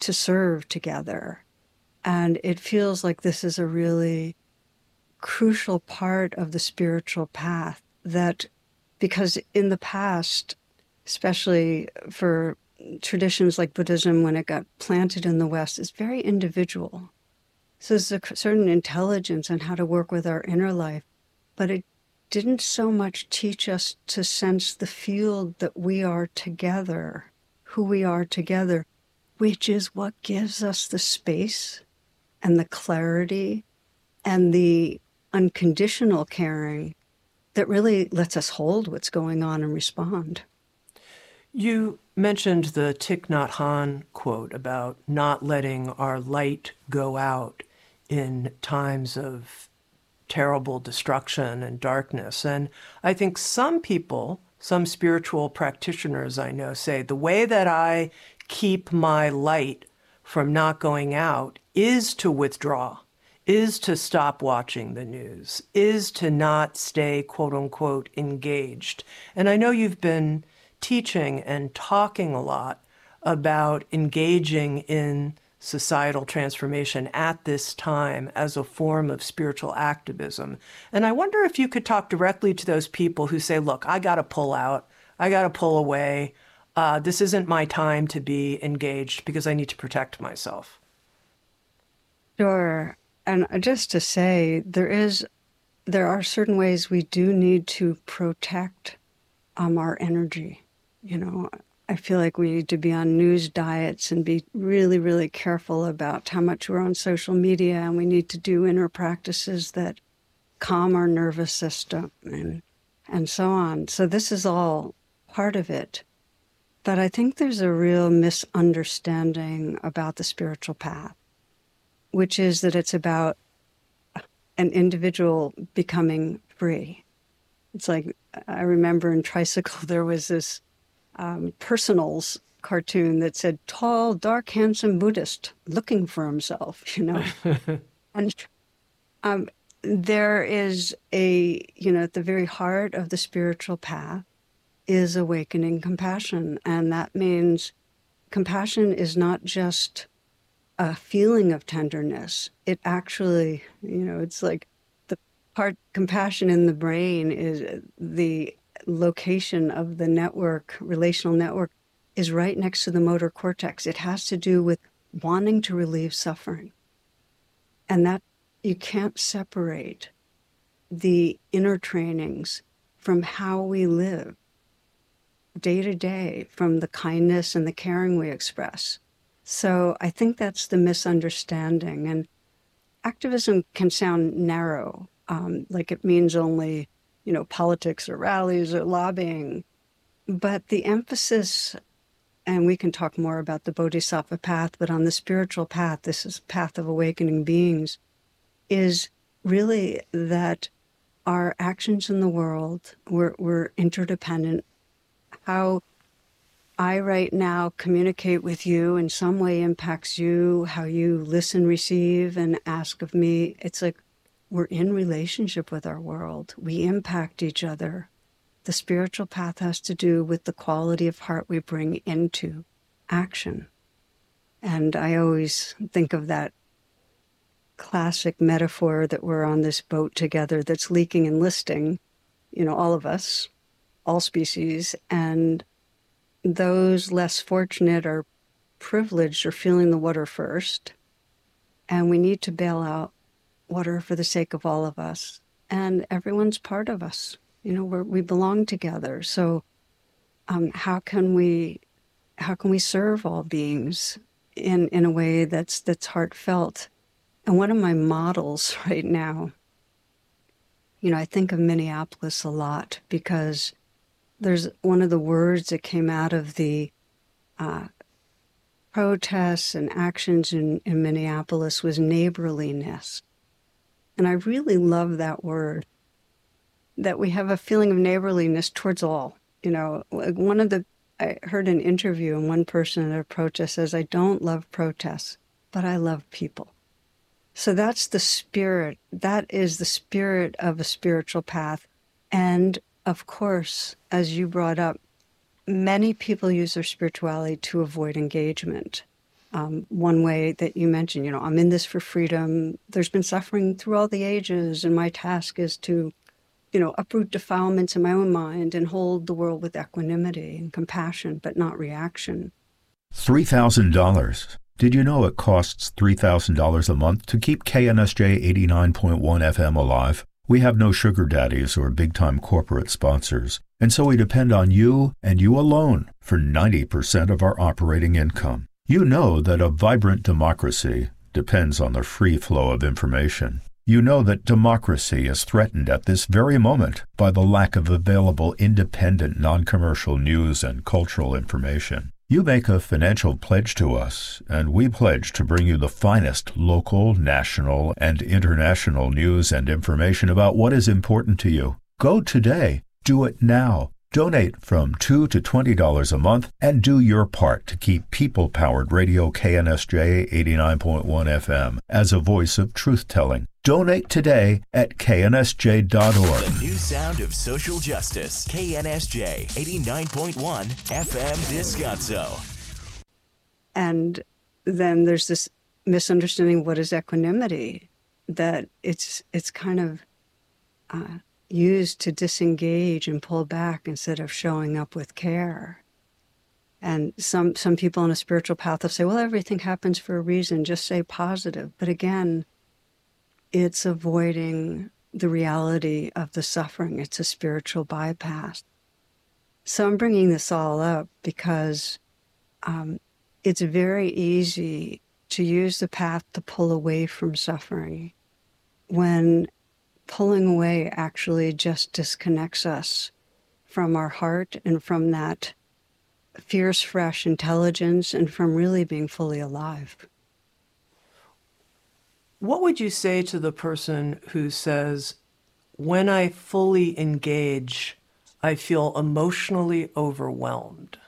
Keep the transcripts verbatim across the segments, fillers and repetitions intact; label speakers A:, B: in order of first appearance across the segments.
A: to serve together. And it feels like this is a really crucial part of the spiritual path, that because in the past, especially for traditions like Buddhism, when it got planted in the West, it's very individual. So there's a certain intelligence on how to work with our inner life, but it didn't so much teach us to sense the field that we are together, who we are together, which is what gives us the space and the clarity and the unconditional caring that really lets us hold what's going on and respond.
B: You mentioned the Thich Nhat Hanh quote about not letting our light go out in times of terrible destruction and darkness. And I think some people, some spiritual practitioners I know, say the way that I keep my light from not going out is to withdraw, is to stop watching the news, is to not stay, quote unquote, engaged. And I know you've been teaching and talking a lot about engaging in societal transformation at this time as a form of spiritual activism. And I wonder if you could talk directly to those people who say, look, I got to pull out, I got to pull away. Uh, this isn't my time to be engaged because I need to protect myself.
A: Sure. And just to say, there is, there are certain ways we do need to protect um, our energy. You know, I feel like we need to be on news diets and be really, really careful about how much we're on social media, and we need to do inner practices that calm our nervous system and and so on. So this is all part of it. But I think there's a real misunderstanding about the spiritual path, which is that it's about an individual becoming free. It's like, I remember in Tricycle, there was this um, Personals cartoon that said, tall, dark, handsome Buddhist looking for himself, you know? And um, there is a, you know, at the very heart of the spiritual path is awakening compassion. And that means compassion is not just a feeling of tenderness. It actually, you know, it's like the part, compassion in the brain is the location of the network, relational network, is right next to the motor cortex. It has to do with wanting to relieve suffering. And that you can't separate the inner trainings from how we live day to day, from the kindness and the caring we express. So I think that's the misunderstanding. And activism can sound narrow, um, like it means only, you know, politics or rallies or lobbying. But the emphasis, and we can talk more about the Bodhisattva path, but on the spiritual path, this is path of awakening beings, is really that our actions in the world, we're, we're interdependent. How I right now communicate with you in some way impacts you, how you listen, receive, and ask of me. It's like we're in relationship with our world. We impact each other. The spiritual path has to do with the quality of heart we bring into action. And I always think of that classic metaphor that we're on this boat together that's leaking and listing, you know, all of us, all species, and those less fortunate are privileged are feeling the water first. And we need to bail out water for the sake of all of us. And everyone's part of us. You know, we're, we belong together. So um, how can we how can we serve all beings in, in a way that's that's heartfelt? And one of my models right now, you know, I think of Minneapolis a lot because there's one of the words that came out of the uh, protests and actions in, in Minneapolis was neighborliness. And I really love that word, that we have a feeling of neighborliness towards all. You know, one of the, I heard an interview and one person at a protest says, I don't love protests, but I love people. So that's the spirit. That is the spirit of a spiritual path. And of course, as you brought up, many people use their spirituality to avoid engagement. Um, one way that you mentioned, you know, I'm in this for freedom. There's been suffering through all the ages, and my task is to, you know, uproot defilements in my own mind and hold the world with equanimity and compassion, but not reaction.
C: three thousand dollars. Did you know it costs three thousand dollars a month to keep K N S J eighty-nine point one F M alive? We have no sugar daddies or big-time corporate sponsors, and so we depend on you and you alone for ninety percent of our operating income. You know that a vibrant democracy depends on the free flow of information. You know that democracy is threatened at this very moment by the lack of available independent, non-commercial news and cultural information. You make a financial pledge to us, and we pledge to bring you the finest local, national, and international news and information about what is important to you. Go today. Do it now. Donate from two dollars to twenty dollars a month and do your part to keep people-powered radio K N S J eighty-nine point one F M as a voice of truth-telling. Donate today at K N S J dot org.
D: The new sound of social justice. K N S J eighty-nine point one F M Descanso.
A: And then there's this misunderstanding, what is equanimity? That it's it's kind of uh, used to disengage and pull back instead of showing up with care. And some some people on a spiritual path will say, well, everything happens for a reason, just say positive. But again, it's avoiding the reality of the suffering. It's a spiritual bypass. So I'm bringing this all up because um, it's very easy to use the path to pull away from suffering when pulling away actually just disconnects us from our heart and from that fierce, fresh intelligence and from really being fully alive.
B: What would you say to the person who says, when I fully engage, I feel emotionally overwhelmed?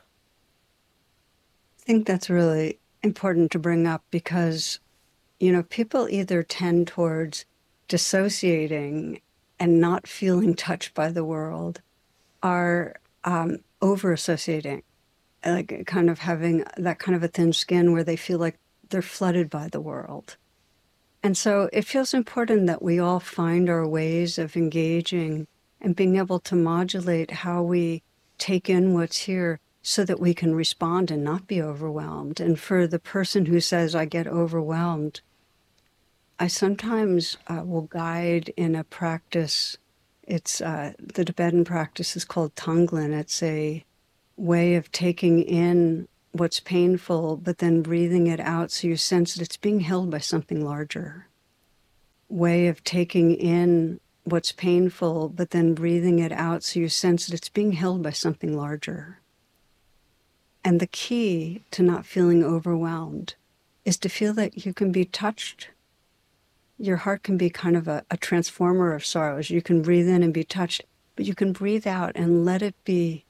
A: I think that's really important to bring up because, you know, people either tend towards dissociating and not feeling touched by the world, are um, over-associating, like kind of having that kind of a thin skin where they feel like they're flooded by the world. And so it feels important that we all find our ways of engaging and being able to modulate how we take in what's here so that we can respond and not be overwhelmed. And for the person who says, I get overwhelmed, I sometimes uh, will guide in a practice. It's uh, the Tibetan practice is called Tonglen. It's a way of taking in what's painful, but then breathing it out so you sense that it's being held by something larger. Way of taking in what's painful, but then breathing it out so you sense that it's being held by something larger. And the key to not feeling overwhelmed is to feel that you can be touched. Your heart can be kind of a, a transformer of sorrows. You can breathe in and be touched, but you can breathe out and let it be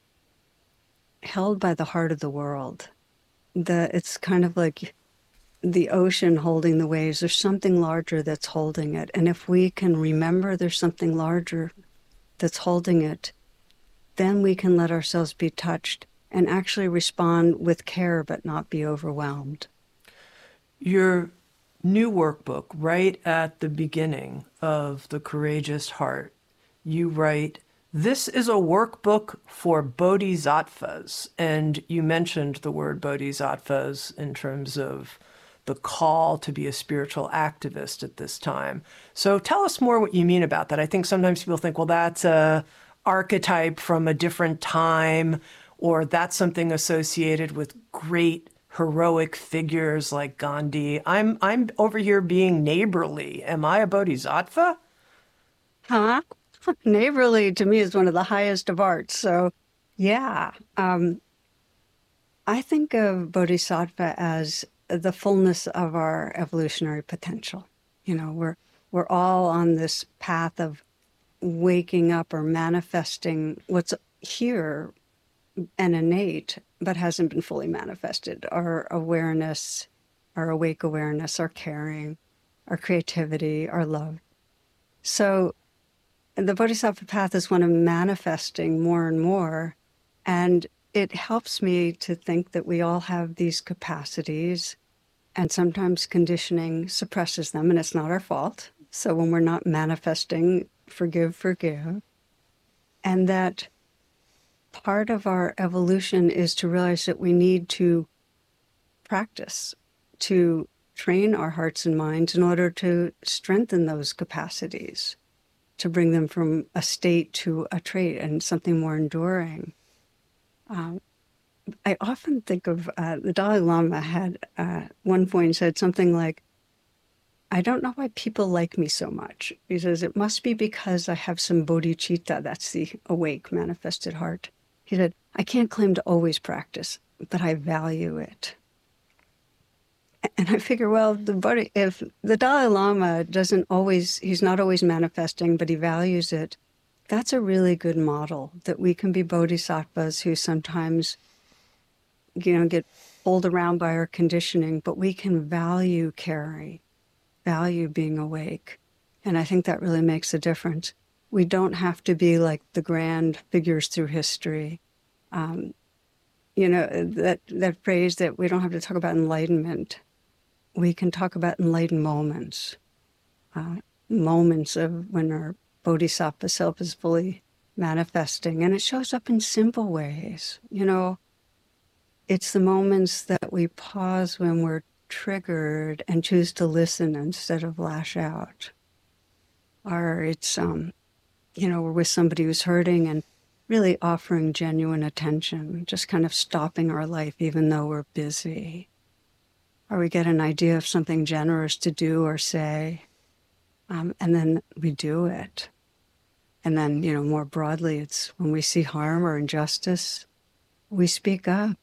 A: held by the heart of the world. The, it's kind of like the ocean holding the waves. There's something larger that's holding it. And if we can remember there's something larger that's holding it, then we can let ourselves be touched and actually respond with care but not be overwhelmed.
B: Your new workbook, right at the beginning of The Courageous Heart, you write, this is a workbook for bodhisattvas. And you mentioned the word bodhisattvas in terms of the call to be a spiritual activist at this time. So tell us more what you mean about that. I think sometimes people think, well, that's a archetype from a different time, or that's something associated with great heroic figures like Gandhi. I'm I'm over here being neighborly. Am I a bodhisattva?
A: Huh? Neighborly to me is one of the highest of arts. So, yeah. Um, I think of bodhisattva as the fullness of our evolutionary potential. You know, we're we're all on this path of waking up or manifesting what's here and innate, but hasn't been fully manifested. Our awareness, our awake awareness, our caring, our creativity, our love. So the Bodhisattva path is one of manifesting more and more, and it helps me to think that we all have these capacities And sometimes conditioning suppresses them, and it's not our fault. So when we're not manifesting, forgive, forgive. And that part of our evolution is to realize that we need to practice, to train our hearts and minds in order to strengthen those capacities, to bring them from a state to a trait and something more enduring. Um, I often think of uh, the Dalai Lama had uh, one point said something like, I don't know why people like me so much. He says, it must be because I have some bodhicitta, that's the awake, manifested heart. He said, I can't claim to always practice, but I value it. And I figure, well, the Bodhi, if the Dalai Lama doesn't always, he's not always manifesting, but he values it, that's a really good model, that we can be bodhisattvas who sometimes, you know, get pulled around by our conditioning, but we can value caring, value being awake. And I think that really makes a difference. We don't have to be like the grand figures through history. Um, you know, that, that phrase that we don't have to talk about enlightenment. We can talk about enlightened moments, uh, moments of when our bodhisattva self is fully manifesting. And it shows up in simple ways. You know, it's the moments that we pause when we're triggered and choose to listen instead of lash out. Or it's, um, you know, we're with somebody who's hurting and really offering genuine attention, just kind of stopping our life even though we're busy. Or we get an idea of something generous to do or say, um, and then we do it. And then, you know, more broadly, it's when we see harm or injustice, we speak up.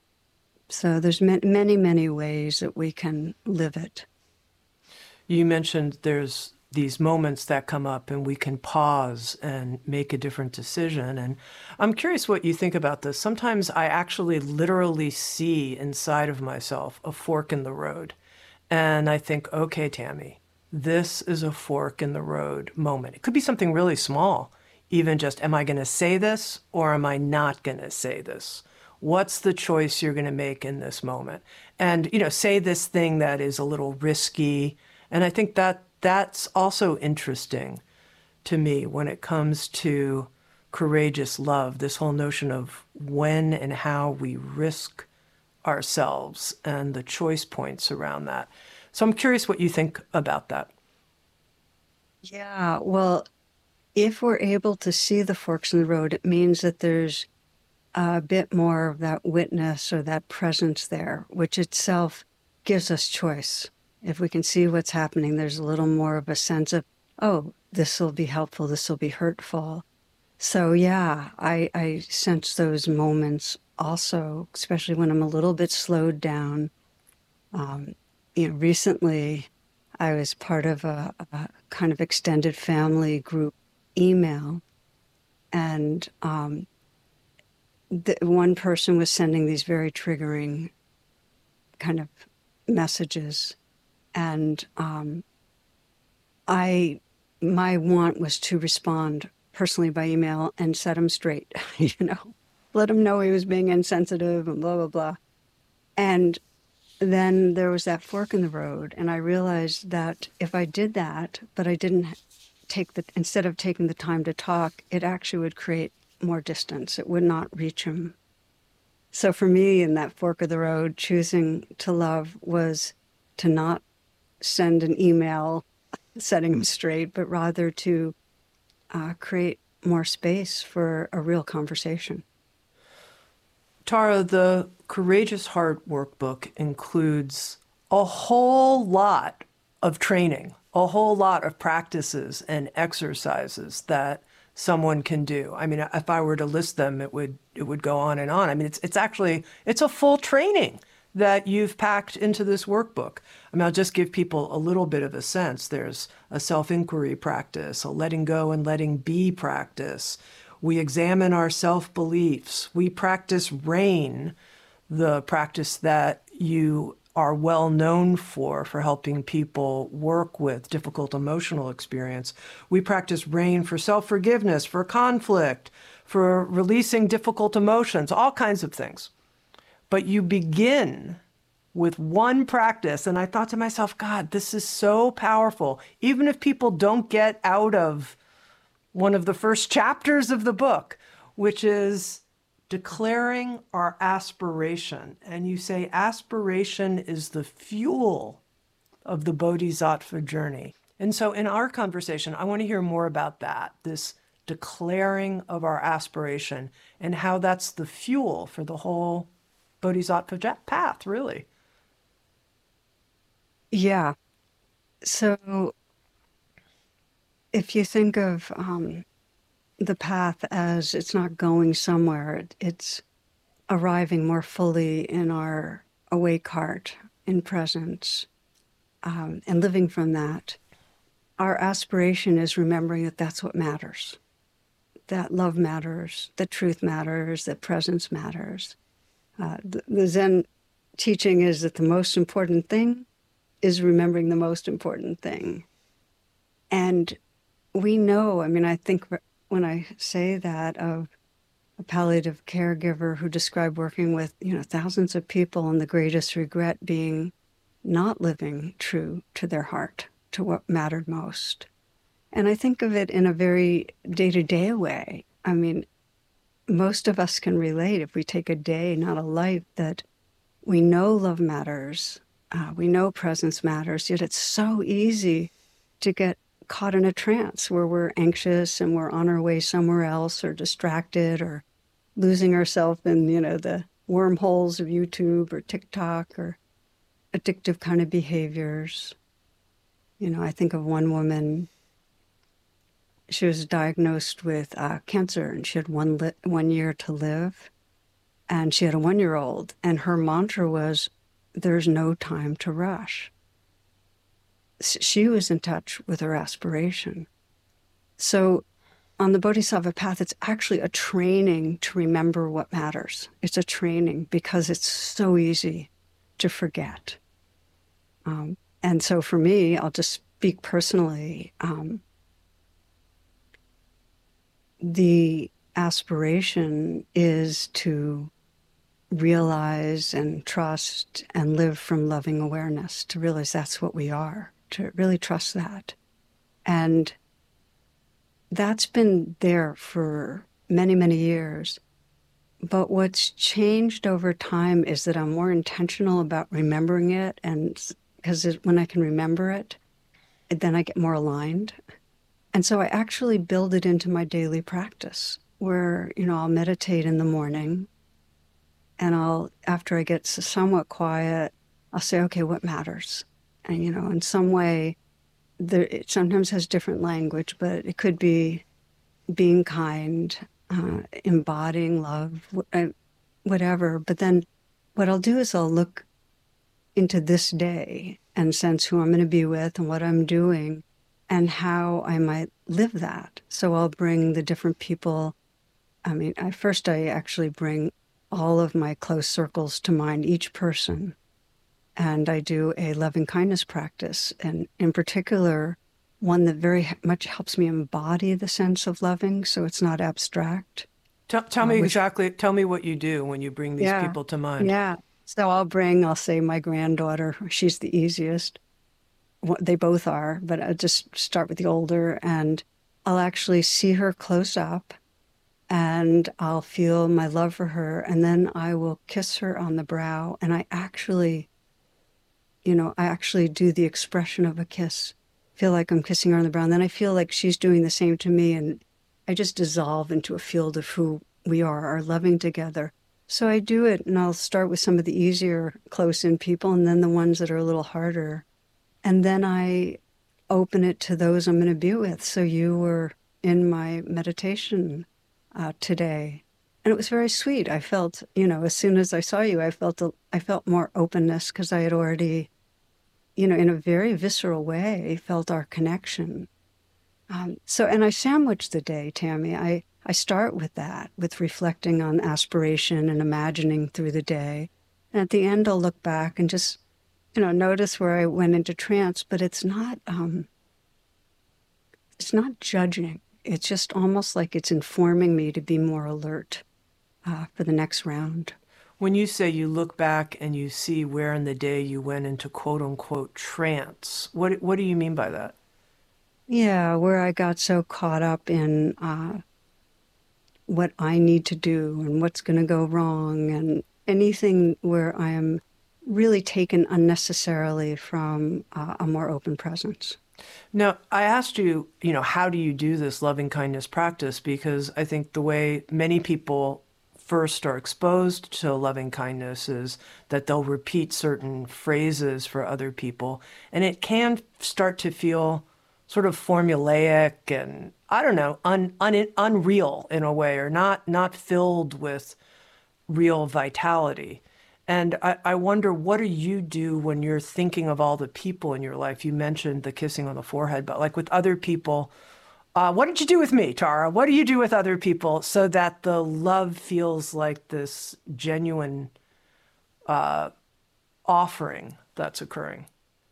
A: So there's ma- many, many ways that we can live it.
B: You mentioned there's these moments that come up and we can pause and make a different decision. And I'm curious what you think about this. Sometimes I actually literally see inside of myself a fork in the road. And I think, okay, Tammy, this is a fork in the road moment. It could be something really small, even just, am I going to say this or am I not going to say this? What's the choice you're going to make in this moment? And, you know, say this thing that is a little risky. And I think that that's also interesting to me when it comes to courageous love, this whole notion of when and how we risk ourselves and the choice points around that. So I'm curious what you think about that.
A: Yeah, well, if we're able to see the forks in the road, it means that there's a bit more of that witness or that presence there, which itself gives us choice. If we can see what's happening, there's a little more of a sense of, oh, this will be helpful, this will be hurtful. So yeah, I, I sense those moments also, especially when I'm a little bit slowed down. Um, you know, recently I was part of a, a kind of extended family group email, and um, the, one person was sending these very triggering kind of messages. And um, I, my want was to respond personally by email and set him straight, you know, let him know he was being insensitive and blah, blah, blah. And then there was that fork in the road. And I realized that if I did that, but I didn't take the, instead of taking the time to talk, it actually would create more distance. It would not reach him. So for me, in that fork of the road, choosing to love was to not send an email setting him straight, but rather to uh, create more space for a real conversation.
B: Tara, the Courageous Heart Workbook includes a whole lot of training, a whole lot of practices and exercises that someone can do. I mean, if I were to list them, it would it would go on and on. I mean, it's it's actually, it's a full training that you've packed into this workbook. I mean, I'll just give people a little bit of a sense. There's a self-inquiry practice, a letting go and letting be practice. We examine our self-beliefs. We practice RAIN, the practice that you are well known for, for helping people work with difficult emotional experience. We practice RAIN for self-forgiveness, for conflict, for releasing difficult emotions, all kinds of things. But you begin with one practice. And I thought to myself, God, this is so powerful. Even if people don't get out of one of the first chapters of the book, which is declaring our aspiration. And you say aspiration is the fuel of the Bodhisattva journey. And so in our conversation, I want to hear more about that, this declaring of our aspiration and how that's the fuel for the whole Bodhisattva path, really.
A: Yeah. So if you think of um, the path as it's not going somewhere, it's arriving more fully in our awake heart, in presence, um, and living from that. Our aspiration is remembering that that's what matters, that love matters, that truth matters, that presence matters. Uh, the, the Zen teaching is that the most important thing is remembering the most important thing. And we know, I mean, I think when I say that of a palliative caregiver who described working with, you know, thousands of people and the greatest regret being not living true to their heart, to what mattered most. And I think of it in a very day-to-day way. I mean, most of us can relate if we take a day, not a life, that we know love matters, uh, we know presence matters, yet it's so easy to get caught in a trance where we're anxious and we're on our way somewhere else or distracted or losing ourselves in, you know, the wormholes of YouTube or TikTok or addictive kind of behaviors. You know, I think of one woman, she was diagnosed with uh, cancer and she had one, li- one year to live. And she had a one-year-old, and her mantra was, there's no time to rush. She was in touch with her aspiration. So on the Bodhisattva path, it's actually a training to remember what matters. It's a training because it's so easy to forget. Um, and so for me, I'll just speak personally, um, the aspiration is to realize and trust and live from loving awareness, to realize that's what we are, to really trust that. And that's been there for many, many years. But what's changed over time is that I'm more intentional about remembering it, and because when I can remember it, then I get more aligned. And so I actually build it into my daily practice where, you know, I'll meditate in the morning and I'll, after I get somewhat quiet, I'll say, okay, what matters? And, you know, in some way, there, it sometimes has different language, but it could be being kind, uh, embodying love, whatever. But then what I'll do is I'll look into this day and sense who I'm going to be with and what I'm doing and how I might live that. So I'll bring the different people. I mean, I first I actually bring all of my close circles to mind, each person. And I do a loving kindness practice, and in particular, one that very much helps me embody the sense of loving, so it's not abstract.
B: Tell, tell
A: uh,
B: me
A: which,
B: exactly, tell me what you do when you bring these
A: yeah,
B: people to mind.
A: Yeah. So I'll bring, I'll say my granddaughter, she's the easiest. They both are, but I'll just start with the older, and I'll actually see her close up, and I'll feel my love for her, and then I will kiss her on the brow, and I actually, you know, I actually do the expression of a kiss, feel like I'm kissing her on the brow, and then I feel like she's doing the same to me, and I just dissolve into a field of who we are, our loving together. So I do it, and I'll start with some of the easier close-in people, and then the ones that are a little harder. And then I open it to those I'm going to be with. So you were in my meditation uh, today, and it was very sweet. I felt, you know, as soon as I saw you, I felt a, I felt more openness because I had already, you know, in a very visceral way, felt our connection. Um, so, and I sandwich the day, Tammy. I, I start with that, with reflecting on aspiration and imagining through the day. And at the end, I'll look back and just, you know, notice where I went into trance, but it's not, um, it's not judging. It's just almost like it's informing me to be more alert uh, for the next round.
B: When you say you look back and you see where in the day you went into quote unquote trance, what what do you mean by that?
A: Yeah, where I got so caught up in uh, what I need to do and what's going to go wrong, and anything where I am really taken unnecessarily from uh, a more open presence.
B: Now, I asked you, you know, how do you do this loving kindness practice? Because I think the way many people first are exposed to loving kindness is that they'll repeat certain phrases for other people, and it can start to feel sort of formulaic and I don't know, un, un, unreal in a way, or not not filled with real vitality. And I, I wonder, what do you do when you're thinking of all the people in your life? You mentioned the kissing on the forehead, but like with other people, uh, what did you do with me, Tara? What do you do with other people so that the love feels like this genuine uh, offering that's occurring?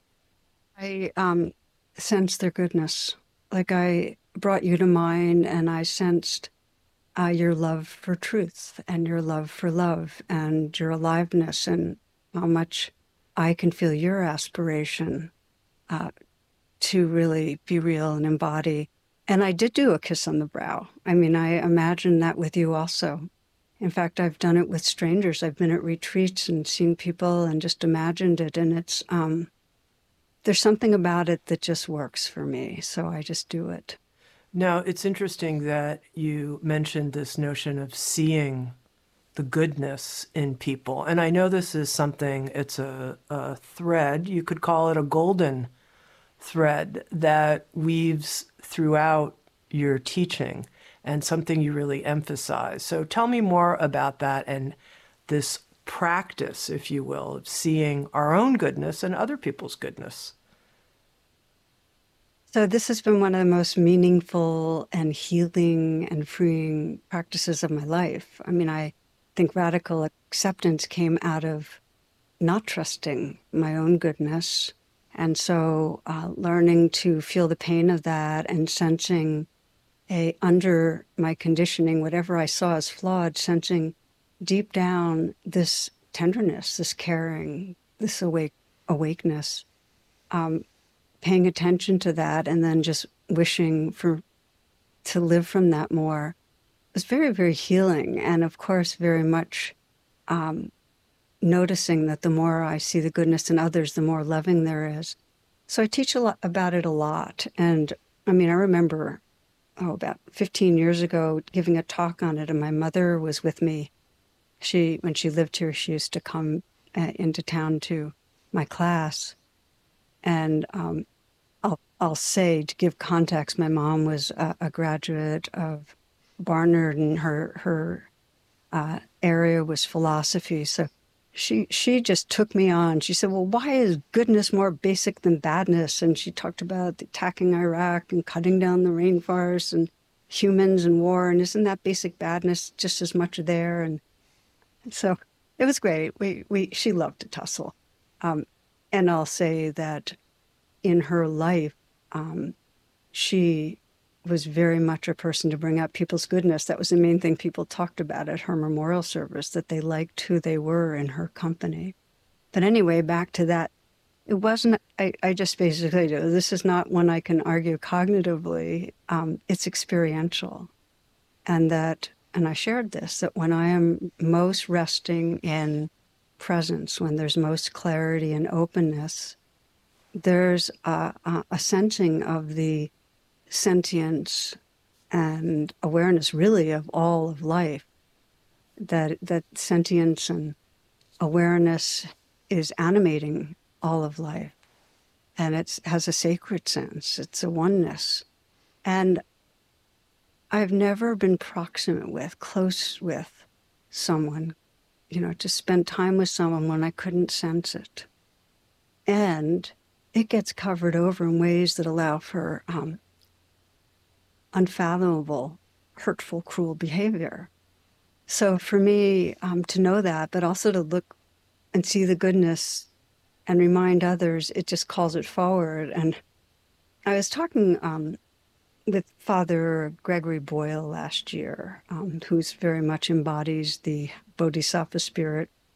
A: I um, sensed their goodness. Like I brought you to mind, and I sensed uh, your love for truth and your love for love and your aliveness, and how much I can feel your aspiration uh, to really be real and embody. And I did do a kiss on the brow. I mean, I imagine that with you also. In fact, I've done it with strangers. I've been at retreats and seen people and just imagined it. And it's, um, there's something about it that just works for me. So I just do it.
B: Now, it's interesting that you mentioned this notion of seeing the goodness in people. And I know this is something, it's a, a thread, you could call it a golden thread that weaves throughout your teaching and something you really emphasize. So tell me more about that and this practice, if you will, of seeing our own goodness and other people's goodness.
A: So this has been one of the most meaningful and healing and freeing practices of my life. I mean, I think radical acceptance came out of not trusting my own goodness. And so uh, learning to feel the pain of that and sensing a, under my conditioning, whatever I saw as flawed, sensing deep down this tenderness, this caring, this awake awakeness, um, paying attention to that, and then just wishing for to live from that more. It was very, very healing. And of course, very much um, noticing that the more I see the goodness in others, the more loving there is. So I teach a lot about it a lot. And I mean, I remember, oh, about fifteen years ago, giving a talk on it, and my mother was with me. She, when she lived here, she used to come uh, into town to my class. And um, I'll, I'll say, to give context, my mom was a, a graduate of Barnard, and her, her uh, area was philosophy. So she she just took me on. She said, well, why is goodness more basic than badness? And she talked about attacking Iraq and cutting down the rainforest and humans and war. And isn't that basic badness just as much there? And so it was great. We we she loved to tussle. Um, and I'll say that in her life, um, she was very much a person to bring out people's goodness. That was the main thing people talked about at her memorial service, that they liked who they were in her company. But anyway, back to that, it wasn't, I, I just basically do, this is not one I can argue cognitively, um, it's experiential. And that, and I shared this, that when I am most resting in presence, when there's most clarity and openness, there's a, a, a sensing of the sentience and awareness, really, of all of life. That that sentience and awareness is animating all of life, and it has a sacred sense. It's a oneness, and I've never been proximate with, close with someone, you know, to spend time with someone when I couldn't sense it, and it gets covered over in ways that allow for um, unfathomable, hurtful, cruel behavior. So for me, um, to know that, but also to look and see the goodness and remind others, it just calls it forward. And I was talking um, with Father Gregory Boyle last year, um, who's very much embodies the Bodhisattva spirit.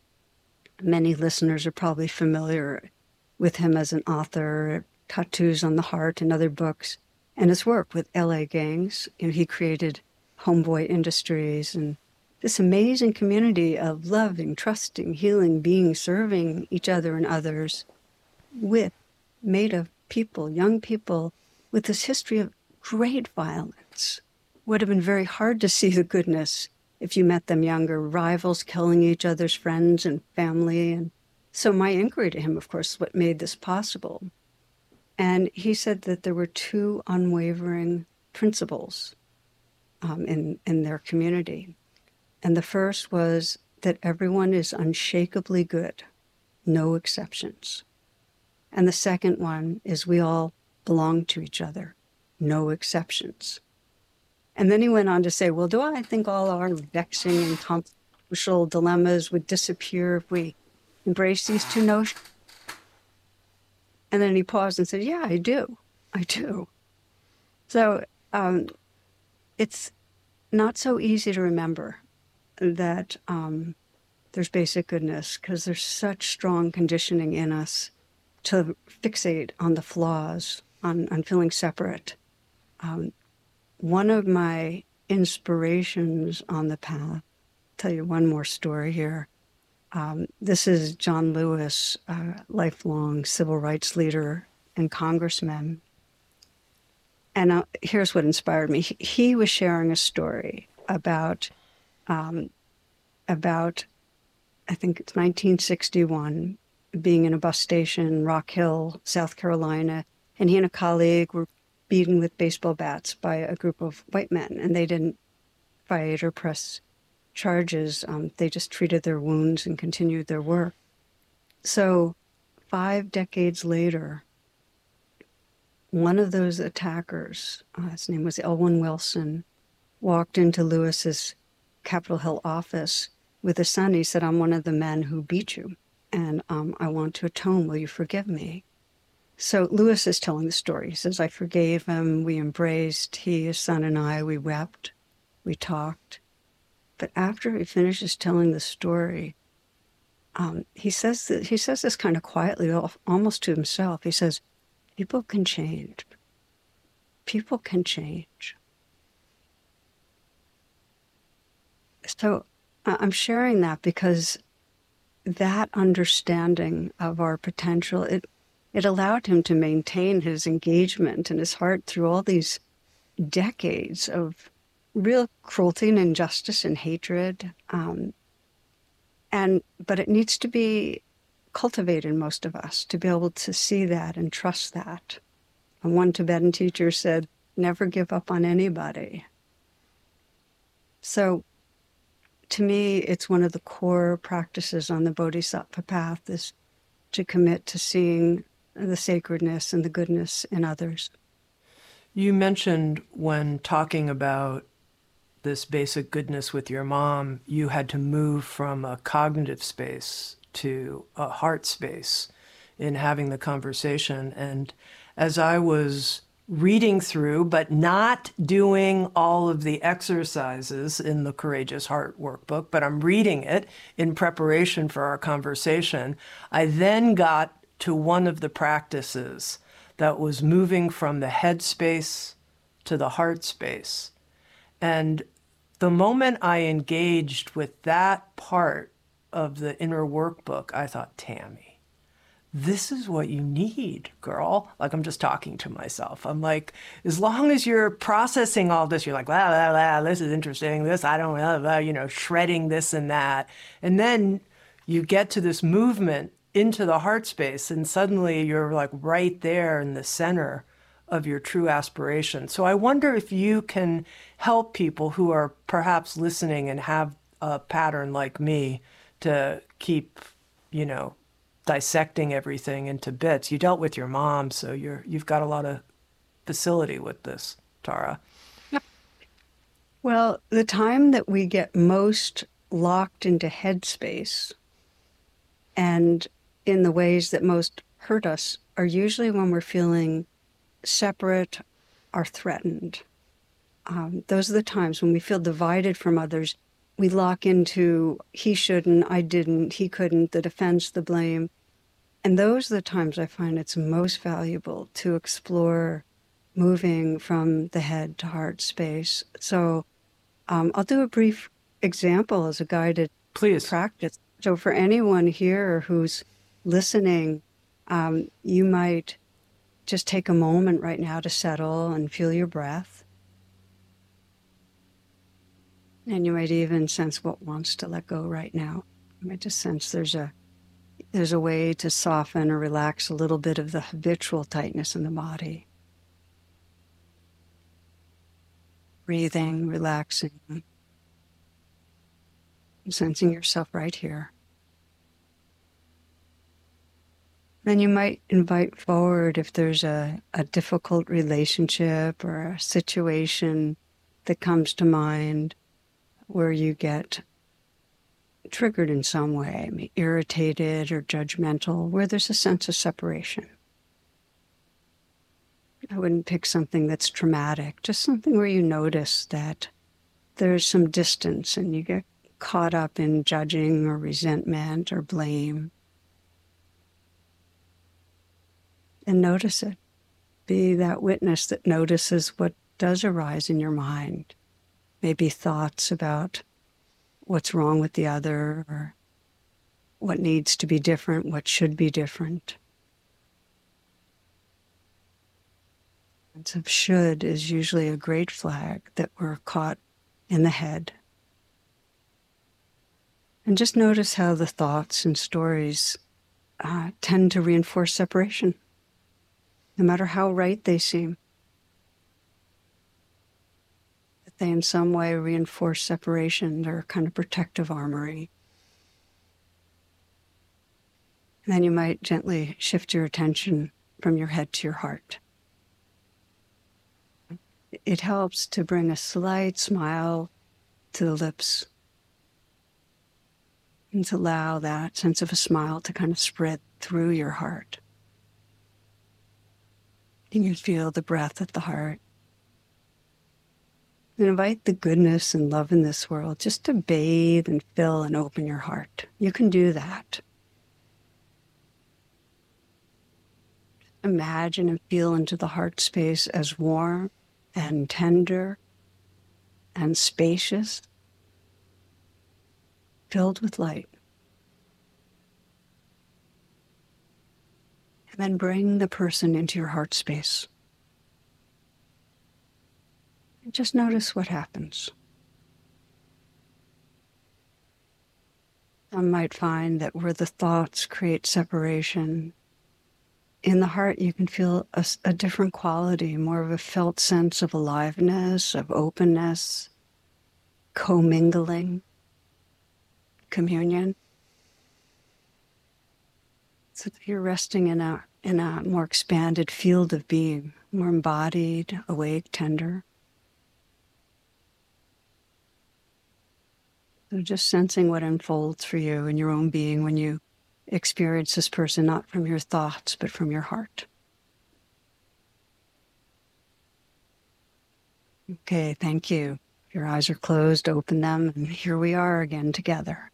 A: Many listeners are probably familiar with him as an author, Tattoos on the Heart and other books, and his work with L A gangs. You know, he created Homeboy Industries and this amazing community of loving, trusting, healing beings, serving each other and others, with made of people, young people, with this history of great violence. Would have been very hard to see the goodness if you met them younger, rivals killing each other's friends and family. And so my inquiry to him, of course, is what made this possible. And he said that there were two unwavering principles um, in, in their community. And the first was that everyone is unshakably good, no exceptions. And the second one is we all belong to each other, no exceptions. And then he went on to say, well, do I think all our vexing and controversial dilemmas would disappear if we embrace these two notions? And then he paused and said, yeah, I do. I do. So um, it's not so easy to remember that um, there's basic goodness, because there's such strong conditioning in us to fixate on the flaws, on, on feeling separate. Um, one of my inspirations on the path, I'll tell you one more story here. Um, this is John Lewis, uh, lifelong civil rights leader and congressman. And uh, here's what inspired me. He, he was sharing a story about, um, about, I think it's nineteen sixty-one, being in a bus station in Rock Hill, South Carolina, and he and a colleague were beaten with baseball bats by a group of white men, and they didn't fight or press charges. Um, they just treated their wounds and continued their work. So five decades later, one of those attackers, uh, his name was Elwyn Wilson, walked into Lewis's Capitol Hill office with his son. He said, I'm one of the men who beat you, and um, I want to atone. Will you forgive me? So Lewis is telling the story. He says, I forgave him. We embraced, he, his son, and I. We wept. We talked. But after he finishes telling the story, um, he says that, he says this kind of quietly, almost to himself. He says, people can change. People can change. So uh, I'm sharing that because that understanding of our potential, it it allowed him to maintain his engagement and his heart through all these decades of real cruelty and injustice and hatred. Um, and but it needs to be cultivated in most of us to be able to see that and trust that. And one Tibetan teacher said, never give up on anybody. So to me, it's one of the core practices on the Bodhisattva path is to commit to seeing the sacredness and the goodness in others.
B: You mentioned when talking about this basic goodness with your mom, you had to move from a cognitive space to a heart space in having the conversation. And as I was reading through, but not doing all of the exercises in the Courageous Heart workbook, but I'm reading it in preparation for our conversation, I then got to one of the practices that was moving from the head space to the heart space. And the moment I engaged with that part of the inner workbook, I thought, Tammy, this is what you need, girl. Like, I'm just talking to myself. I'm like, as long as you're processing all this, you're like, la, la, la, this is interesting. This, I don't know, you know, shredding this and that. And then you get to this movement into the heart space, and suddenly you're like right there in the center of your true aspiration. So I wonder if you can help people who are perhaps listening and have a pattern like me to keep, you know, dissecting everything into bits. You dealt with your mom, so you're you've got a lot of facility with this, Tara.
A: Well, the time that we get most locked into headspace and in the ways that most hurt us are usually when we're feeling separate or threatened. Um, those are the times when we feel divided from others, we lock into he shouldn't, I didn't, he couldn't, the defense, the blame. And those are the times I find it's most valuable to explore moving from the head to heart space. So um, I'll do a brief example as a guided
B: Please.
A: practice. So for anyone here who's listening, um, you might just take a moment right now to settle and feel your breath. And you might even sense what wants to let go right now. You might just sense there's a there's a way to soften or relax a little bit of the habitual tightness in the body. Breathing, relaxing, sensing yourself right here. Then you might invite forward if there's a, a difficult relationship or a situation that comes to mind where you get triggered in some way, maybe irritated or judgmental, where there's a sense of separation. I wouldn't pick something that's traumatic, just something where you notice that there's some distance and you get caught up in judging or resentment or blame. And notice it. Be that witness that notices what does arise in your mind. Maybe thoughts about what's wrong with the other, or what needs to be different, what should be different. Sense of should is usually a great flag that we're caught in the head. And just notice how the thoughts and stories uh, tend to reinforce separation, no matter how right they seem. That they in some way reinforce separation, they're kind of protective armory. And then you might gently shift your attention from your head to your heart. It helps to bring a slight smile to the lips and to allow that sense of a smile to kind of spread through your heart. And you feel the breath at the heart. And invite the goodness and love in this world just to bathe and fill and open your heart. You can do that. Imagine and feel into the heart space as warm and tender and spacious, filled with light. And then bring the person into your heart space. And just notice what happens. Some might find that where the thoughts create separation, in the heart you can feel a, a different quality, more of a felt sense of aliveness, of openness, commingling, communion. So that you're resting in a in a more expanded field of being, more embodied, awake, tender. So just sensing what unfolds for you in your own being when you experience this person, not from your thoughts, but from your heart. Okay, thank you. If your eyes are closed, open them, and here we are again together.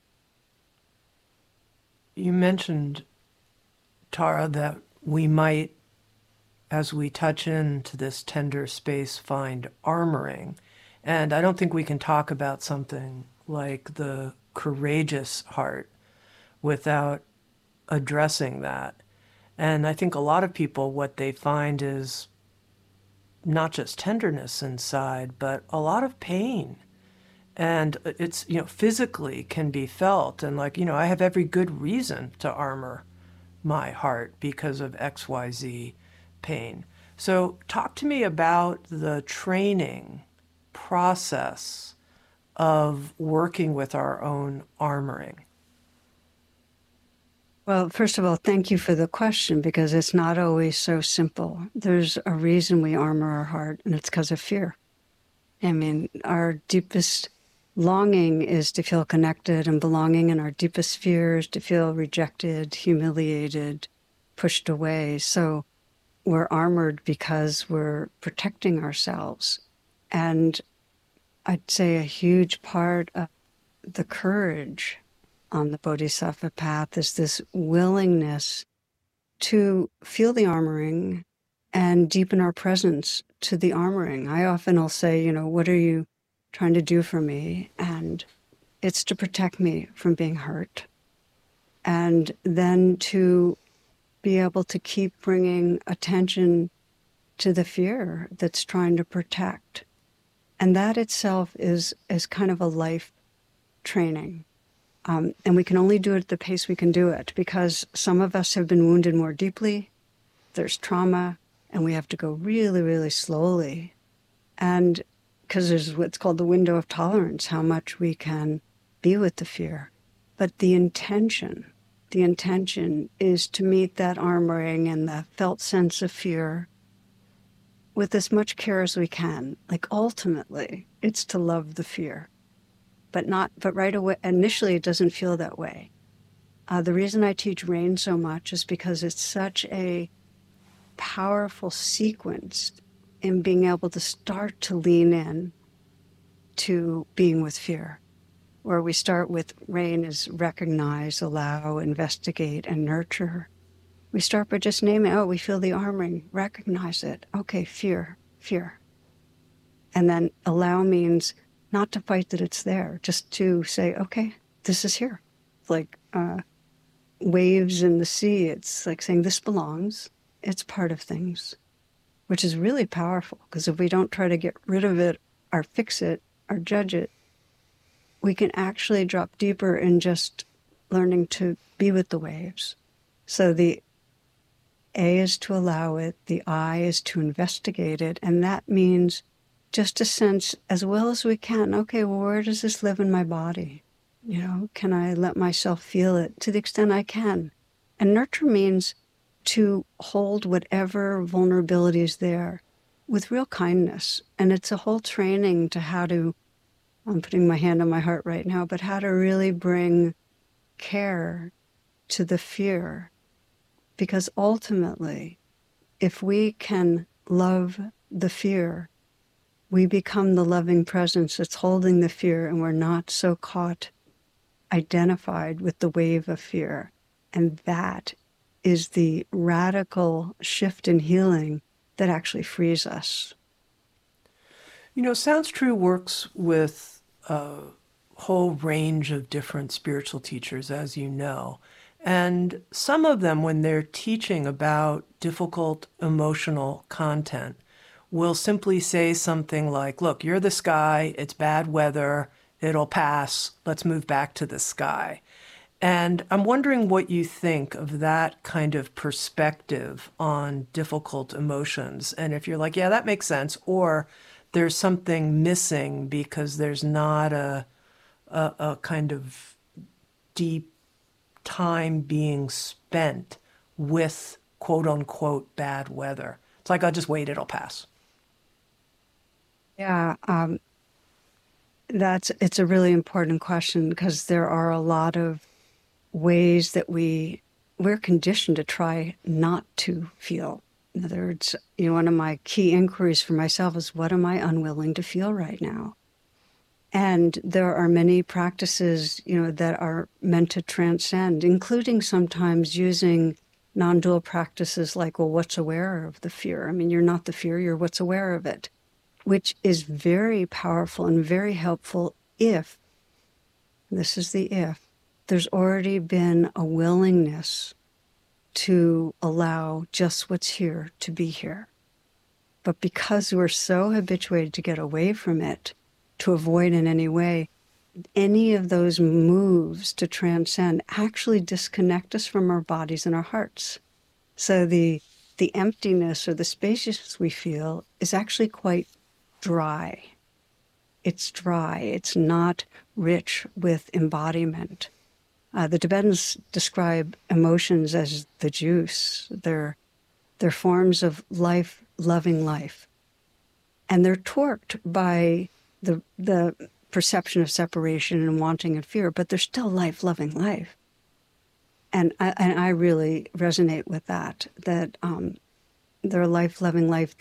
B: You mentioned, Tara, that we might, as we touch into this tender space, find armoring. And I don't think we can talk about something like the courageous heart without addressing that. And I think a lot of people, what they find is not just tenderness inside, but a lot of pain. And it's, you know, physically can be felt. And like, you know, I have every good reason to armor my heart because of X Y Z pain. So talk to me about the training process of working with our own armoring.
A: Well, first of all, thank you for the question, because it's not always so simple. There's a reason we armor our heart, and it's because of fear. I mean, our deepest longing is to feel connected and belonging, and our deepest fear is to feel rejected, humiliated, pushed away. So we're armored because we're protecting ourselves. And I'd say a huge part of the courage on the Bodhisattva path is this willingness to feel the armoring and deepen our presence to the armoring. I often will say, you know, what are you trying to do for me? And it's to protect me from being hurt. And then to be able to keep bringing attention to the fear that's trying to protect. And that itself is, is kind of a life training. Um, and we can only do it at the pace we can do it, because some of us have been wounded more deeply. There's trauma, and we have to go really, really slowly. And because there's what's called the window of tolerance, how much we can be with the fear. But the intention, the intention is to meet that armoring and the felt sense of fear with as much care as we can. Like ultimately, it's to love the fear. But not, but right away, initially it doesn't feel that way. Uh, the reason I teach RAIN so much is because it's such a powerful sequence in being able to start to lean in to being with fear, where we start with RAIN is recognize, allow, investigate, and nurture. We start by just naming, oh, we feel the armoring, recognize it. Okay, fear, fear. And then allow means not to fight that it's there, just to say, okay, this is here. Like uh, waves in the sea, it's like saying this belongs, it's part of things, which is really powerful, because if we don't try to get rid of it or fix it or judge it, we can actually drop deeper in just learning to be with the waves. So the A is to allow it, the I is to investigate it, and that means just to sense as well as we can, okay, well, where does this live in my body? You know, can I let myself feel it to the extent I can? And nurture means to hold whatever vulnerability is there with real kindness. And it's a whole training to how to, I'm putting my hand on my heart right now, but how to really bring care to the fear. Because ultimately, if we can love the fear, we become the loving presence that's holding the fear, and we're not so caught, identified with the wave of fear. And that is the radical shift in healing that actually frees us.
B: You know, Sounds True works with a whole range of different spiritual teachers, as you know. And some of them, when they're teaching about difficult emotional content, will simply say something like, look, you're the sky, it's bad weather, it'll pass, let's move back to the sky. And I'm wondering what you think of that kind of perspective on difficult emotions. And if you're like, yeah, that makes sense, or there's something missing because there's not a, a, a kind of deep time being spent with quote unquote bad weather. It's like, I'll just wait, it'll pass.
A: Yeah, um, that's it's a really important question, because there are a lot of ways that we we're conditioned to try not to feel. In other words, you know, one of my key inquiries for myself is, what am I unwilling to feel right now? And there are many practices, you know, that are meant to transcend, including sometimes using non-dual practices like, well, what's aware of the fear? I mean, you're not the fear, you're what's aware of it, which is very powerful and very helpful if, this is the if, there's already been a willingness to allow just what's here to be here. But because we're so habituated to get away from it, to avoid in any way, any of those moves to transcend actually disconnect us from our bodies and our hearts. So the the emptiness or the spaciousness we feel is actually quite dry. It's dry. It's not rich with embodiment. Uh, the Tibetans describe emotions as the juice. They're, they're forms of life, loving life. And they're torqued by the, the perception of separation and wanting and fear, but they're still life, loving life. And I, and I really resonate with that, that um, they're life, loving life. The,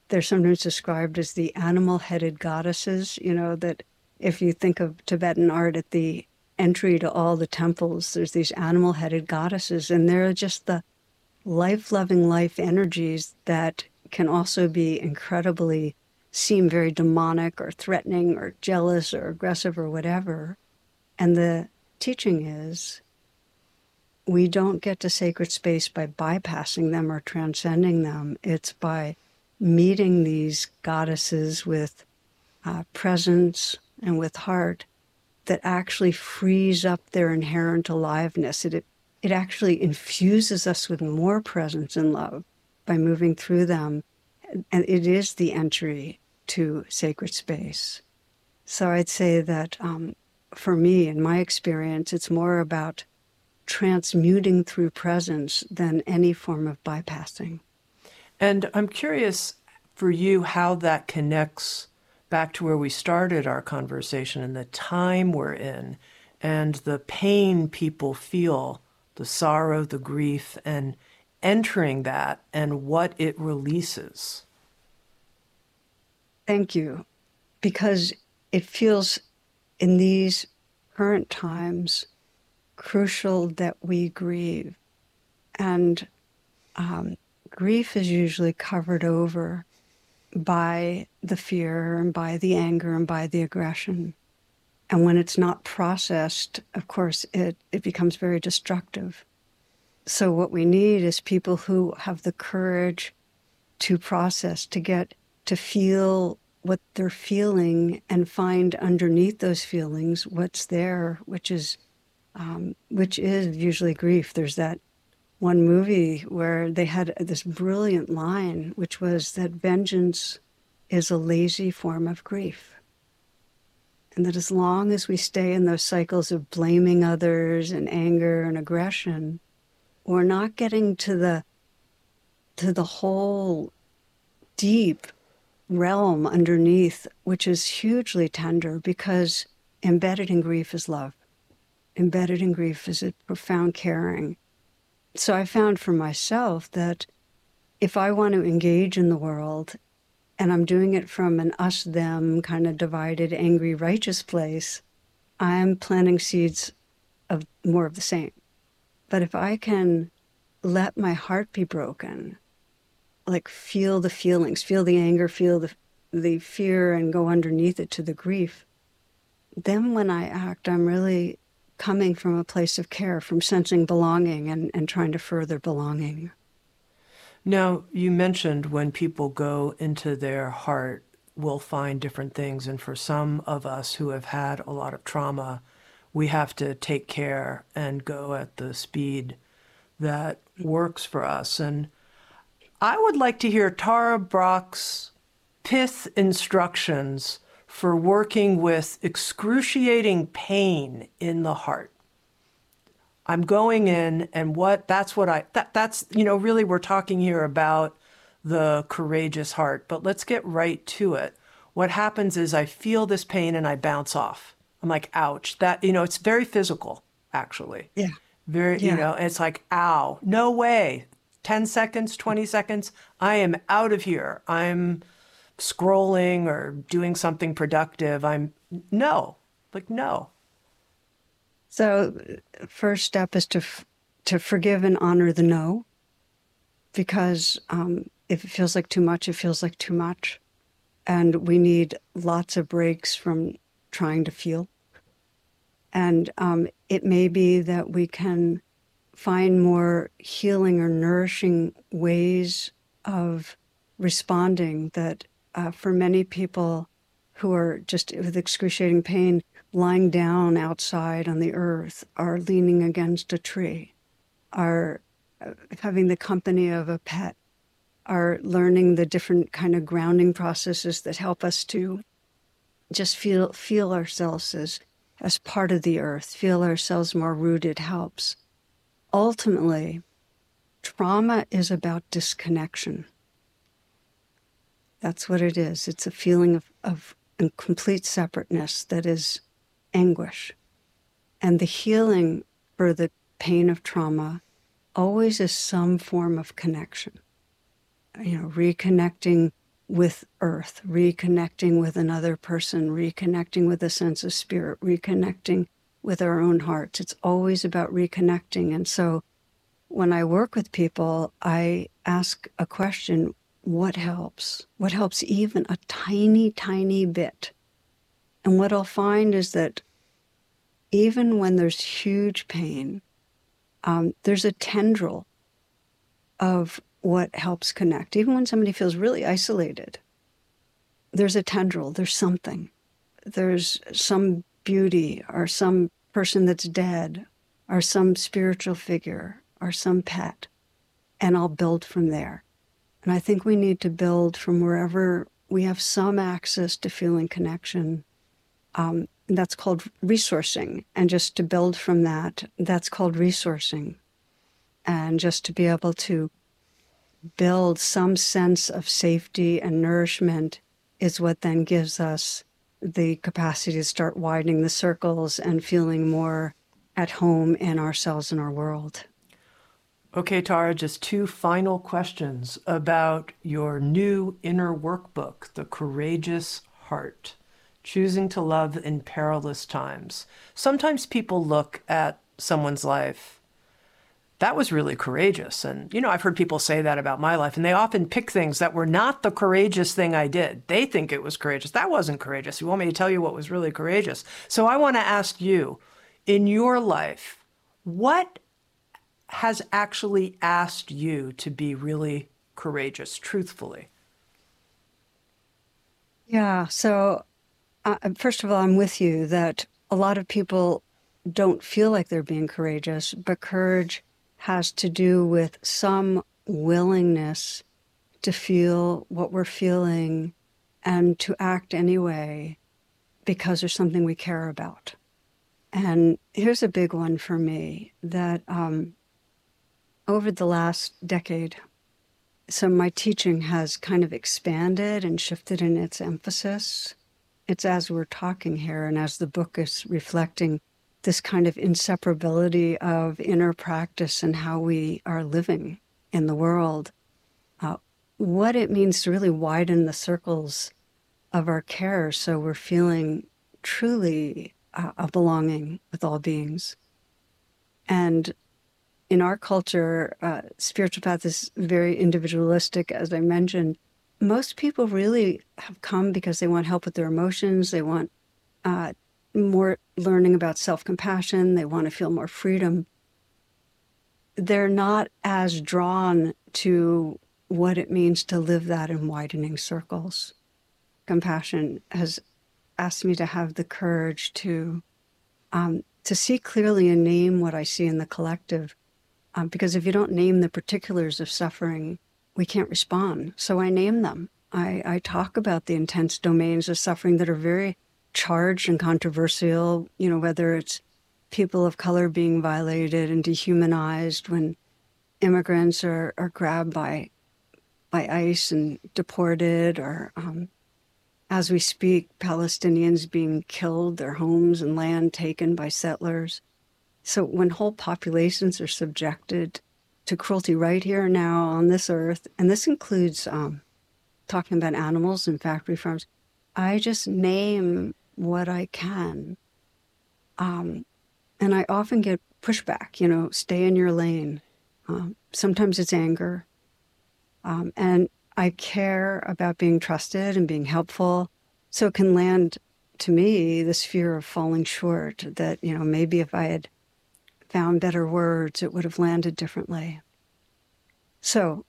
A: they're sometimes described as the animal-headed goddesses, you know, that if you think of Tibetan art at the entry to all the temples, there's these animal-headed goddesses, and they're just the life-loving life energies that can also be incredibly, seem very demonic or threatening or jealous or aggressive or whatever. And the teaching is we don't get to sacred space by bypassing them or transcending them. It's by meeting these goddesses with uh, presence and with heart that actually frees up their inherent aliveness. It, it actually infuses us with more presence and love by moving through them. And it is the entry to sacred space. So I'd say that um, for me, in my experience, it's more about transmuting through presence than any form of bypassing.
B: And I'm curious for you how that connects back to where we started our conversation and the time we're in and the pain people feel, the sorrow, the grief, and entering that and what it releases.
A: Thank you. Because it feels in these current times crucial that we grieve. And um, grief is usually covered over by the fear and by the anger and by the aggression. And when it's not processed, of course, it, it becomes very destructive. So what we need is people who have the courage to process, to get to feel what they're feeling and find underneath those feelings what's there, which is um, which is usually grief. There's that one movie where they had this brilliant line, which was that vengeance is a lazy form of grief. And that as long as we stay in those cycles of blaming others and anger and aggression, we're not getting to the to the whole deep realm underneath, which is hugely tender, because embedded in grief is love. Embedded in grief is a profound caring. So I found for myself that if I want to engage in the world, and I'm doing it from an us-them kind of divided, angry, righteous place, I'm planting seeds of more of the same. But if I can let my heart be broken, like feel the feelings, feel the anger, feel the, the fear, and go underneath it to the grief, then when I act, I'm really coming from a place of care, from sensing belonging and, and trying to further belonging.
B: Now, you mentioned when people go into their heart, we'll find different things. And for some of us who have had a lot of trauma, we have to take care and go at the speed that works for us. And I would like to hear Tara Brach's pith instructions for working with excruciating pain in the heart. I'm going in and what, that's what I, that, that's, you know, really we're talking here about the courageous heart, but let's get right to it. What happens is I feel this pain and I bounce off. I'm like, ouch, that, you know, it's very physical, actually.
A: Yeah.
B: Very,
A: yeah.
B: you know, it's like, ow, no way. ten seconds, twenty seconds, I am out of here. I'm scrolling or doing something productive. I'm, no, like, no.
A: So first step is to f- to forgive and honor the no, because um, if it feels like too much, it feels like too much. And we need lots of breaks from trying to feel. And um, it may be that we can find more healing or nourishing ways of responding that uh, for many people who are just with excruciating pain, lying down outside on the earth, are leaning against a tree, are having the company of a pet, are learning the different kind of grounding processes that help us to just feel feel ourselves as, as part of the earth, feel ourselves more rooted helps. Ultimately, trauma is about disconnection. That's what it is. It's a feeling of, of complete separateness that is anguish. And the healing for the pain of trauma always is some form of connection. You know, reconnecting with earth, reconnecting with another person, reconnecting with a sense of spirit, reconnecting with our own hearts. It's always about reconnecting. And so when I work with people, I ask a question, what helps? What helps even a tiny, tiny bit? And what I'll find is that even when there's huge pain, um, there's a tendril of what helps connect. Even when somebody feels really isolated, there's a tendril, there's something. There's some beauty or some person that's dead or some spiritual figure or some pet, and I'll build from there. And I think we need to build from wherever we have some access to feeling connection. Um, that's called resourcing. And just to build from that, that's called resourcing. And just to be able to build some sense of safety and nourishment is what then gives us the capacity to start widening the circles and feeling more at home in ourselves and our world.
B: Okay, Tara, just two final questions about your new inner workbook, The Courageous Heart, Choosing to Love in Perilous Times. Sometimes people look at someone's life, that was really courageous. And, you know, I've heard people say that about my life, and they often pick things that were not the courageous thing I did. They think it was courageous. That wasn't courageous. You want me to tell you what was really courageous? So I want to ask you, in your life, what has actually asked you to be really courageous, truthfully?
A: Yeah, so uh, first of all, I'm with you that a lot of people don't feel like they're being courageous, but courage has to do with some willingness to feel what we're feeling and to act anyway because there's something we care about. And here's a big one for me, that um, over the last decade, so my teaching has kind of expanded and shifted in its emphasis. It's as we're talking here and as the book is reflecting this kind of inseparability of inner practice and how we are living in the world, uh, what it means to really widen the circles of our care so we're feeling truly uh, a belonging with all beings. And in our culture, uh, spiritual path is very individualistic, as I mentioned. Most people really have come because they want help with their emotions, they want uh, more learning about self-compassion, they want to feel more freedom. They're not as drawn to what it means to live that in widening circles. Compassion has asked me to have the courage to um, to see clearly and name what I see in the collective, um, because if you don't name the particulars of suffering, we can't respond. So I name them. I, I talk about the intense domains of suffering that are very charged and controversial, you know, whether it's people of color being violated and dehumanized when immigrants are, are grabbed by by ICE and deported, or um, as we speak, Palestinians being killed, their homes and land taken by settlers. So when whole populations are subjected to cruelty right here and now on this earth, and this includes um, talking about animals and factory farms, I just name what I can. Um, and I often get pushback, you know, stay in your lane. Um, sometimes it's anger. Um, and I care about being trusted and being helpful. So it can land, to me, this fear of falling short, that, you know, maybe if I had found better words, it would have landed differently. So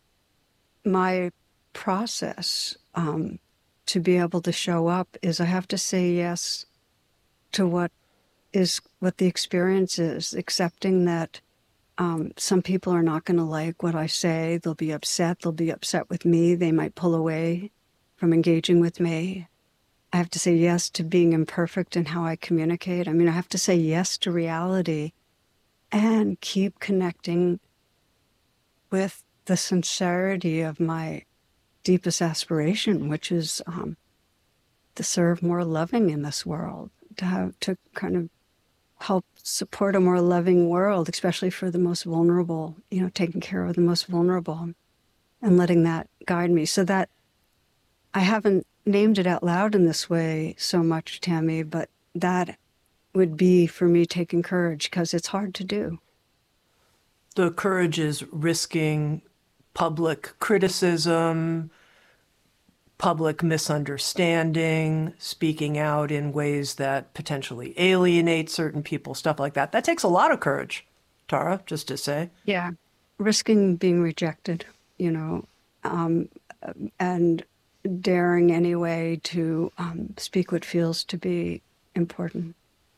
A: my process um, to be able to show up is I have to say yes to what is what the experience is, accepting that um, some people are not going to like what I say. They'll be upset. They'll be upset with me. They might pull away from engaging with me. I have to say yes to being imperfect in how I communicate. I mean, I have to say yes to reality and keep connecting with the sincerity of my deepest aspiration, which is um, to serve more loving in this world, to have to kind of help support a more loving world, especially for the most vulnerable, you know, taking care of the most vulnerable and letting that guide me. So that I haven't named it out loud in this way so much, Tammy, but that would be for me taking courage, because it's hard to do.
B: The courage is risking public criticism, public misunderstanding, speaking out in ways that potentially alienate certain people, stuff like that. That takes a lot of courage, Tara, just to say.
A: Yeah. Risking being rejected, you know, um, and daring anyway to um, speak what feels to be important.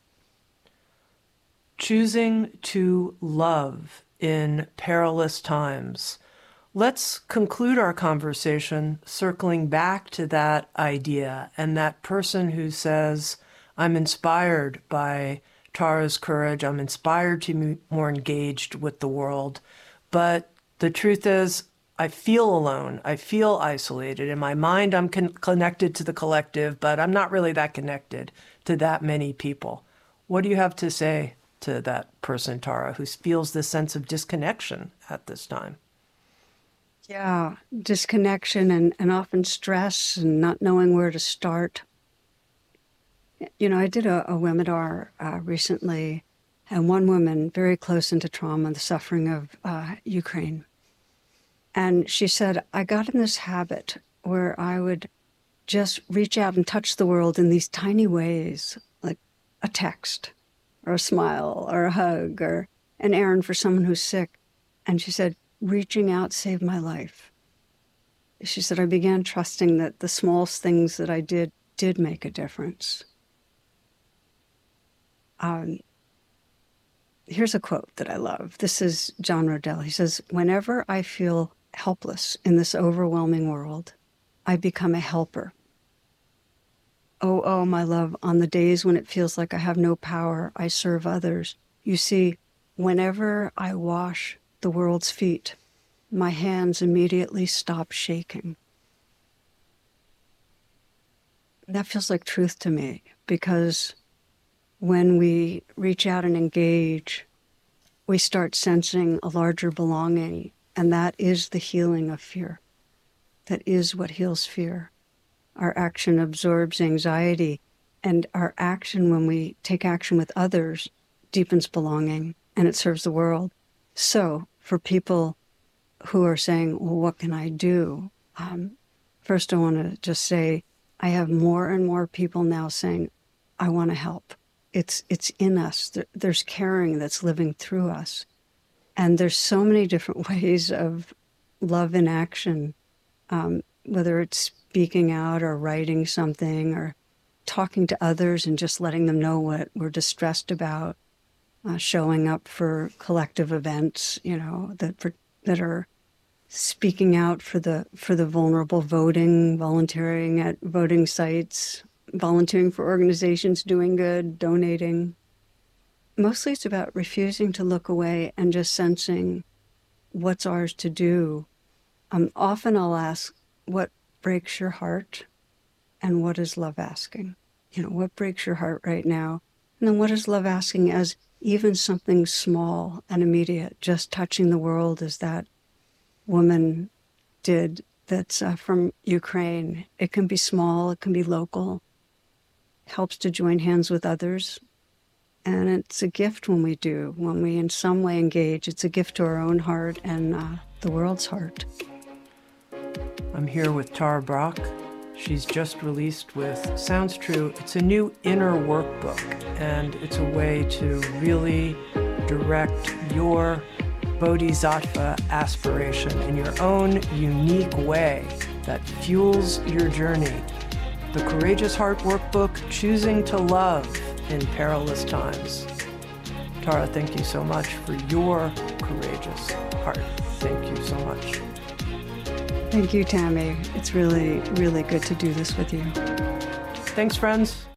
B: Choosing to love in perilous times. Let's conclude our conversation circling back to that idea and that person who says, I'm inspired by Tara's courage, I'm inspired to be more engaged with the world, but the truth is, I feel alone, I feel isolated. In my mind, I'm con- connected to the collective, but I'm not really that connected to that many people. What do you have to say to that person, Tara, who feels this sense of disconnection at this time?
A: Yeah, disconnection and, and often stress and not knowing where to start. You know, I did a, a webinar uh, recently, and one woman very close into trauma, the suffering of uh, Ukraine. And she said, I got in this habit where I would just reach out and touch the world in these tiny ways, like a text or a smile or a hug or an errand for someone who's sick. And she said, reaching out saved my life. She said, I began trusting that the smallest things that I did did make a difference. Um, here's a quote that I love. This is John Rodell. He says, whenever I feel helpless in this overwhelming world, I become a helper. Oh, oh, my love, on the days when it feels like I have no power, I serve others. You see, whenever I wash the world's feet, my hands immediately stop shaking. That feels like truth to me, because when we reach out and engage, we start sensing a larger belonging, and that is the healing of fear. That is what heals fear. Our action absorbs anxiety, and our action, when we take action with others, deepens belonging, and it serves the world. So for people who are saying, well, what can I do? Um, first, I want to just say, I have more and more people now saying, I want to help. It's it's in us. There's caring that's living through us. And there's so many different ways of love in action, um, whether it's speaking out or writing something or talking to others and just letting them know what we're distressed about, uh, showing up for collective events, you know, that for, that are speaking out for the for the vulnerable, voting, volunteering at voting sites, volunteering for organizations doing good, donating. Mostly it's about refusing to look away and just sensing what's ours to do. Um, often I'll ask, what breaks your heart and what is love asking? You know, what breaks your heart right now? And then what is love asking as even something small and immediate, just touching the world as that woman did that's uh, from Ukraine. It can be small, it can be local. It helps to join hands with others. And it's a gift when we do, when we in some way engage. It's a gift to our own heart and uh, the world's heart.
B: I'm here with Tara Brach. She's just released with Sounds True. It's a new inner workbook, and it's a way to really direct your bodhisattva aspiration in your own unique way that fuels your journey. The Courageous Heart Workbook, Choosing to Love in Perilous Times. Tara, thank you so much for your courageous heart. Thank you so much.
A: Thank you, Tammy. It's really, really good to do this with you.
B: Thanks, friends.